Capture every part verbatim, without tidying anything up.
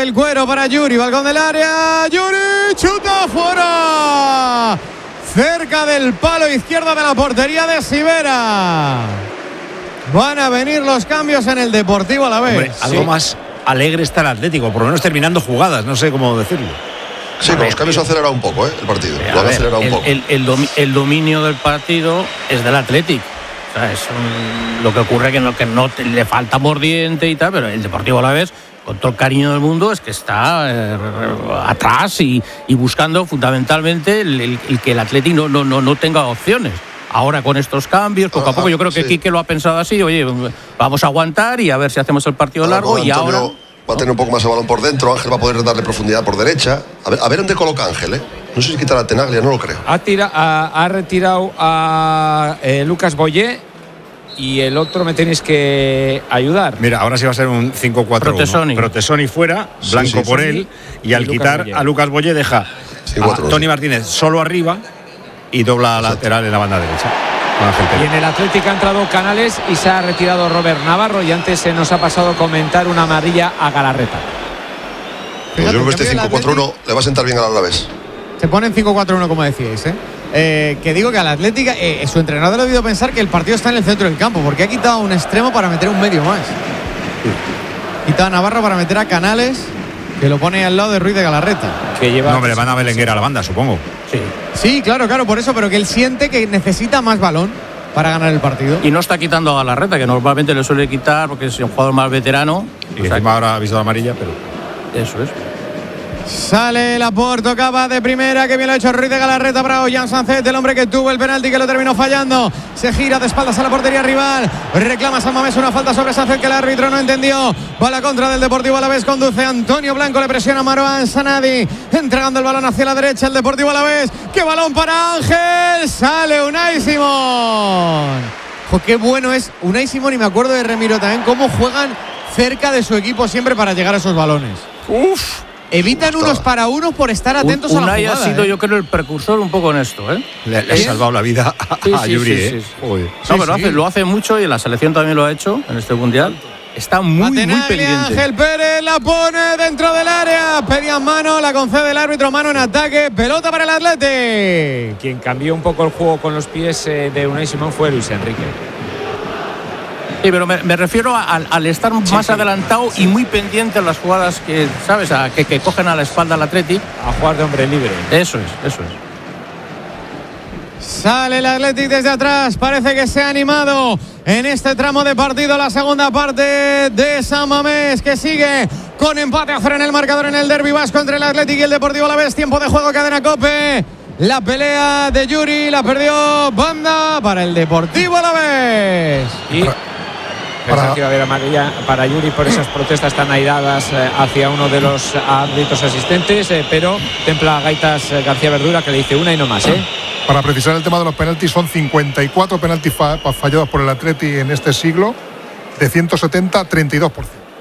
el cuero para Yuri, balcón del área, Yuri, chuta fuera, cerca del palo izquierdo de la portería de Sivera. Van a venir los cambios en el Deportivo Alavés. Hombre, algo sí. más alegre está el Atlético, por lo menos terminando jugadas, no sé cómo decirlo. Sí, con los cambios ha acelerado un poco, ¿eh? El partido. Eh, Lo ha ver, acelerado el, un poco. El, el, domi- el dominio del partido es del Atlético. O sea, es un, lo que ocurre que no, que no te, le falta mordiente y tal, pero el Deportivo Alavés, con todo el cariño del mundo, es que está eh, atrás y, y buscando fundamentalmente el, el, el que el Atlético no, no, no, no tenga opciones. Ahora con estos cambios, poco Ajá, a poco, yo creo que sí. Quique lo ha pensado así, oye, vamos a aguantar y a ver si hacemos el partido Ahora largo con y Antonio ahora... va a tener un poco más de balón por dentro. Ángel va a poder darle profundidad por derecha. A ver, a ver dónde coloca Ángel, ¿eh? No sé si quitar a Tenaglia, no lo creo. Ha, tira, ha, ha retirado a eh, Lucas Boyé y el otro me tenéis que ayudar. Mira, ahora sí va a ser un cinco cuatro uno. Protesoni. Protesoni fuera, Sí, Blanco sí, por sí. él, y al Y Lucas quitar Boyé. a Lucas Boyé deja Sí, a cuatro, Tony sí. Martínez solo arriba y dobla Exacto. lateral en la banda derecha. Con Ángel Y Pérez. en el Atlético ha entrado Canales y se ha retirado Robert Navarro, y antes se nos ha pasado comentar una amarilla a Galarreta. Pues yo creo que este Fíjate, cinco cuatro uno le va a sentar bien al Alavés. Se pone en cinco cuatro uno, como decíais, ¿eh? Eh, que digo que al Atlético, eh, su entrenador ha debido pensar que el partido está en el centro del campo, porque ha quitado un extremo para meter un medio más. Quitado a Navarro para meter a Canales, que lo pone al lado de Ruiz de Galarreta. Que lleva No, hombre, van a Belenguer a la banda, supongo. Sí. Sí, claro, claro, por eso, pero que él siente que necesita más balón para ganar el partido. Y no está quitando a Galarreta, que normalmente le suele quitar porque es un jugador más veterano. Y O sea, encima ahora ha visto la amarilla, pero. eso es. Sale Laporte, tocaba de primera, que bien lo ha hecho Ruiz de Galarreta para Ollán Sánchez, el hombre que tuvo el penalti, que lo terminó fallando. Se gira de espaldas a la portería rival, reclama San Mamés una falta sobre Sánchez que el árbitro no entendió. Va a la contra del Deportivo Alavés, conduce Antonio Blanco, le presiona Marwan Sanadi, entregando el balón hacia la derecha el Deportivo Alavés. ¡Qué balón para Ángel! Sale Unai Simón. Jo, qué bueno es Unai Simón, y me acuerdo de Remiro también, cómo juegan cerca de su equipo siempre para llegar a esos balones. Uf. Evitan Uf, unos está. para unos por estar atentos a la Unai jugada. ha sido, ¿eh? yo creo, el precursor un poco en esto, ¿eh? Le, le ha ¿Sí? salvado la vida a, Sí, a sí, Yuri, sí, ¿eh? sí, sí. Joder. No, Sí, pero sí. Hace, lo hace mucho y en la selección también lo ha hecho en este mundial. Está muy, muy Tenaglia, pendiente. Ángel Pérez la pone dentro del área. Pedían mano, la concede el árbitro, mano en ataque. Pelota para el Athletic. Quien cambió un poco el juego con los pies eh, de Unai Simón fue Luis Enrique. Sí, pero me, me refiero a- al, al estar más sí. adelantado y muy pendiente en las jugadas que, ¿sabes? A, que, que cogen a la espalda al Athletic. A jugar de hombre libre. Eso es, eso es. Sale el Athletic desde atrás. Parece que se ha animado en este tramo de partido. La segunda parte de San Mamés, que sigue con empate a cero en el marcador en el derbi vasco entre el Athletic y el Deportivo Alavés. Tiempo de juego, cadena COPE. La pelea de Yuri la perdió Banda para el Deportivo Alavés. Y pensaba que iba a haber amarilla para Yuri por esas protestas tan airadas eh, hacia uno de los árbitros asistentes, eh, pero templa gaitas eh, García Verdura, que le dice una y no más, ¿eh? Para precisar el tema de los penaltis, son cincuenta y cuatro penaltis fa- fallados por el Atleti en este siglo, de ciento setenta, treinta y dos por ciento.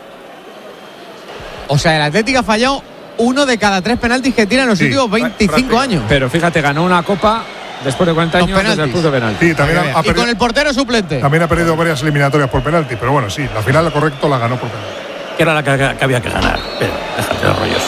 O sea, el Atlético ha fallado uno de cada tres penaltis que tira en los Sí, últimos veinticinco años. Pero fíjate, ganó una copa después de cuarenta Los años desde el penaltis. punto de penalti. Sí, también ha, ha Y con perdido, el portero suplente. también ha perdido varias eliminatorias por penalti, pero bueno, sí, la final correcto la ganó por penalti. Que era la que, que había que ganar. Pero déjate de rollos.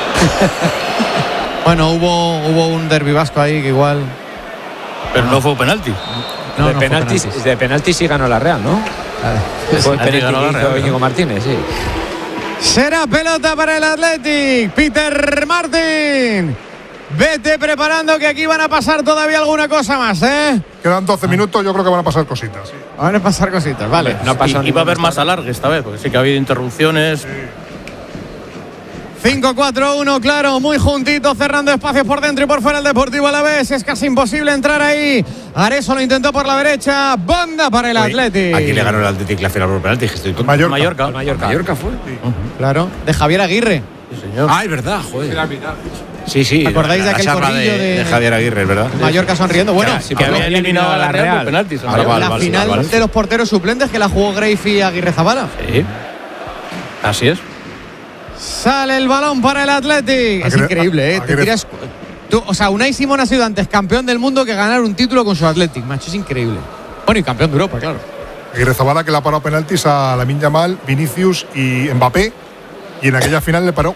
Bueno, hubo, hubo un derbi vasco ahí que igual. Pero no fue penalti. No, de, no fue penaltis, penaltis. de penaltis sí ganó la Real, ¿no? Fue el Penalti penalti ganó la que Real, hizo ¿no? Íñigo Martínez, sí. Será pelota para el Athletic. Peter Martin. Vete preparando, que aquí van a pasar todavía alguna cosa más, ¿eh? Quedan doce minutos, yo creo que van a pasar cositas. Sí. Van a pasar cositas, vale. No pasó Y, y va a haber ninguna más alargue esta vez, porque sí que ha habido interrupciones. cinco cuatro uno, claro, muy juntito, cerrando espacios por dentro y por fuera el Deportivo Alavés. Es casi imposible entrar ahí. Areso lo intentó por la derecha. Banda para el Oye, Athletic. Aquí le ganó el Atlético la final por penalti. que Estoy tonto. Mallorca. Mallorca. Mallorca. Mallorca fue. Claro, de Javier Aguirre. Sí, señor. Ah, es verdad, joder. Sí, sí. ¿Acordáis de la aquel charla corrillo de, de- de Javier Aguirre, ¿verdad? Mallorca sonriendo. Bueno, que había eliminado a la Real por penaltis. Vale, vale, la vale, final vale. de los porteros suplentes que la jugó Greifi y Aguirre Zabala. Sí. Así es. Sale el balón para el Athletic. Es Aguirre- increíble, ¿eh? Te Aguirre- tiras- tú- o sea, Unai Simón ha sido antes campeón del mundo que ganar un título con su Athletic, macho. Es increíble. Bueno, y campeón de Europa, claro. Aguirre Zabala, que le ha parado penaltis a Lamine Yamal, Vinicius y Mbappé, y en aquella final le paró